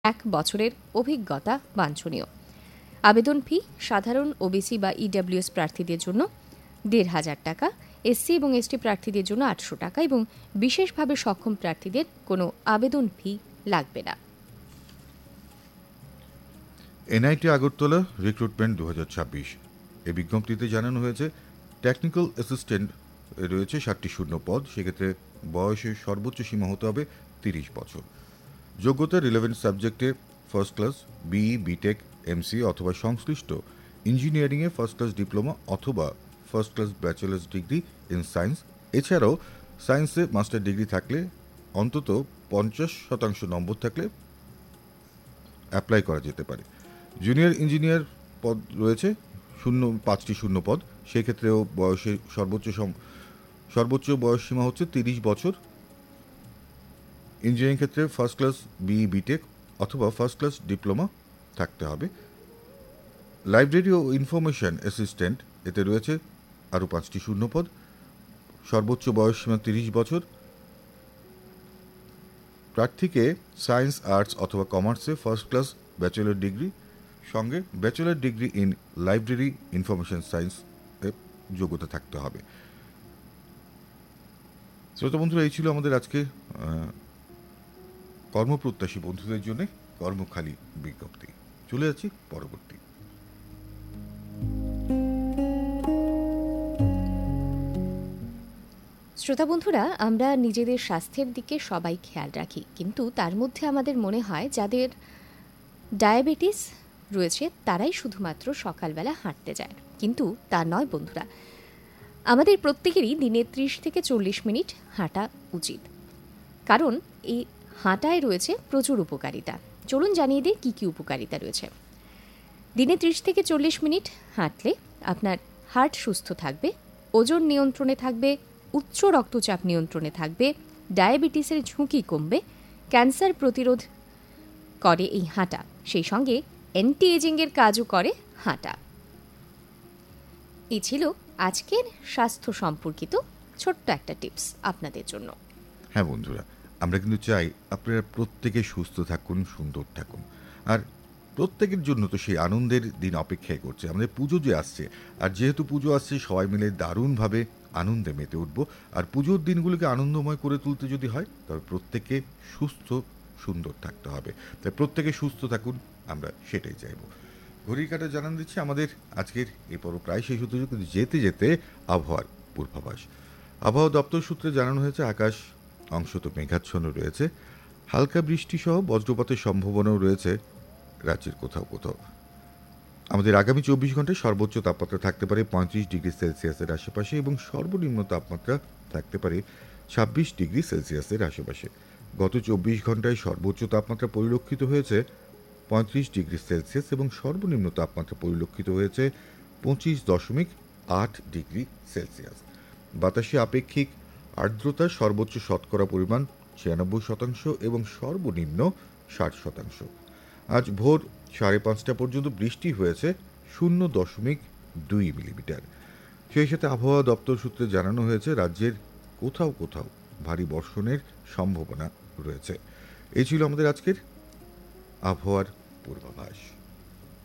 1 বছরের অভিজ্ঞতা বাঞ্ছনীয়। আবেদন ফি সাধারণ ওবিসি বা ইডব্লিউএস প্রার্থীদের জন্য ১,৫০০ টাকা, এসসি এবং এসটি প্রার্থীদের জন্য ৮০০ টাকা এবং বিশেষভাবে সক্ষম প্রার্থীদের কোনো আবেদন ফি লাগবে না। এনআইটি আগরতলা রিক্রুটমেন্ট ২০২৬ এই বিজ্ঞপ্তিতে জানানো হয়েছে টেকনিক্যাল অ্যাসিস্ট্যান্ট রয়েছে ৬০টি শূন্য পদ। সেক্ষেত্রে বয়সের সর্বোচ্চ সীমা হতে হবে ৩০ বছর। যোগ্যতা রিলেভেন্ট সাবজেক্টে first class BE, B Tech, MC অথবা সংশ্লিষ্ট ইঞ্জিনিয়ারিংয়ে ফার্স্ট ক্লাস ডিপ্লোমা অথবা first class bachelors degree in science. এছাড়াও সায়েন্সে মাস্টার ডিগ্রি থাকলে অন্তত ৫০% নম্বর থাকলে অ্যাপ্লাই করা যেতে পারে। জুনিয়র ইঞ্জিনিয়ার পদ রয়েছে ৫টি শূন্য পদ। সেক্ষেত্রেও বয়সের সর্বোচ্চ বয়স সীমা হচ্ছে ৩০ বছর। ইঞ্জিনিয়ারিং ক্ষেত্রে ফার্স্ট ক্লাস বিই, বিটেক অথবা ফার্স্ট ক্লাস ডিপ্লোমা থাকতে হবে। লাইব্রেরি ও ইনফরমেশন অ্যাসিস্ট্যান্ট এতে রয়েছে আরও 5টি শূন্য পদ। সর্বোচ্চ বয়স সীমা ৩০ বছর। প্রার্থীকে সায়েন্স, আর্টস অথবা কমার্সে ফার্স্ট ক্লাস ব্যাচেলর ডিগ্রি সঙ্গে bachelor degree in library information science যোগ্যতা থাকতে হবে। শ্রোতা বন্ধুরা, এই ছিল আমাদের আজকে কর্মপ্রত্যাশী বন্ধুদের জন্য কর্মখালি বিজ্ঞপ্তি। চলে যাচ্ছি পরবর্তী। শ্রোতা বন্ধুরা, আমরা নিজেদের স্বাস্থ্যের দিকে সবাই খেয়াল রাখি, কিন্তু তার মধ্যে আমাদের মনে হয় যাদের ডায়াবেটিস রয়েছে তারাই শুধুমাত্র সকালবেলা হাঁটতে যায়, কিন্তু তা নয় বন্ধুরা। আমাদের প্রত্যেকেরই দিনে ৩০ থেকে ৪০ মিনিট হাঁটা উচিত, কারণ এই হাঁটায় রয়েছে প্রচুর উপকারিতা। চলুন জানিয়ে দিই কী কী উপকারিতা রয়েছে। দিনে ৩০ থেকে ৪০ মিনিট হাঁটলে আপনার হার্ট সুস্থ থাকবে, ওজন নিয়ন্ত্রণে থাকবে, উচ্চ রক্তচাপ নিয়ন্ত্রণে থাকবে, ডায়াবেটিসের ঝুঁকি কমবে, ক্যান্সার প্রতিরোধ করে এই হাঁটা, সেই সঙ্গে অ্যান্টি এজিংয়ের কাজও করে হাঁটা। এই ছিল আজকের স্বাস্থ্য সম্পর্কিত ছোট্ট একটা টিপস আপনাদের জন্য। হ্যাঁ বন্ধুরা, আমরা কিন্তু চাই আপনারা প্রত্যেকে সুস্থ থাকুন, সুন্দর থাকুন। আর প্রত্যেকের জন্য তো সেই আনন্দের দিন অপেক্ষায় করছে। আমাদের পুজো যে আসছে, আর যেহেতু পুজো আসছে সবাই মিলে দারুণভাবে আনন্দে মেতে উঠব। আর পুজোর দিনগুলোকে আনন্দময় করে তুলতে যদি হয় তবে প্রত্যেকে সুস্থ সুন্দর থাকতে হবে। তাই প্রত্যেকে সুস্থ থাকুন, আমরা সেটাই চাইব। ঘড়ির কাঁটা জানান দিচ্ছি আমাদের আজকের এই পর্ব প্রায় শেষ হতে কিন্তু যেতে যেতে আবহাওয়ার পূর্বাভাস। আবহাওয়া দপ্তর সূত্রে জানানো হয়েছে আকাশ অংশত মেঘাচ্ছন্ন রয়েছে, হালকা বৃষ্টি সহ বজ্রপাতের সম্ভাবনাও রয়েছে রাজ্যের কোথাও কোথাও। আমাদের আগামী ২৪ ঘন্টায় সর্বোচ্চ তাপমাত্রা থাকতে পারে ৩৫ ডিগ্রি সেলসিয়াসের আশেপাশে এবং সর্বনিম্ন তাপমাত্রা থাকতে পারে ২৬ ডিগ্রি সেলসিয়াসের আশেপাশে। গত ২৪ ঘন্টায় সর্বোচ্চ তাপমাত্রা পরিলক্ষিত হয়েছে ৩৫ ডিগ্রি সেলসিয়াস এবং সর্বনিম্ন তাপমাত্রা পরিলক্ষিত হয়েছে ২৫.৮ ডিগ্রি সেলসিয়াস। বাতাসে আপেক্ষিক আর্দ্রতা সর্বোচ্চ শতকরা পরিমাণ ৯৬% এবং সর্বনিম্ন ৬০%। আজ ভোর ৫:৩০ পর্যন্ত বৃষ্টি হয়েছে ০.২ মিলিমিটার। সেই সাথে আবহাওয়া দপ্তর সূত্রে জানানো হয়েছে রাজ্যের কোথাও কোথাও ভারী বর্ষণের সম্ভাবনা রয়েছে। এই ছিল আমাদের আজকের আবহাওয়ার পূর্বাভাস।